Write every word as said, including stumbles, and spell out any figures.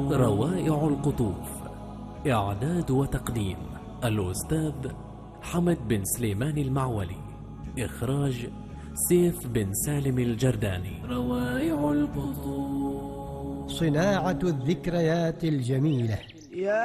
روائع القطوف. إعداد وتقديم الأستاذ حمد بن سليمان المعولي. إخراج سيف بن سالم الجرداني. روائع القطوف، صناعة الذكريات الجميلة.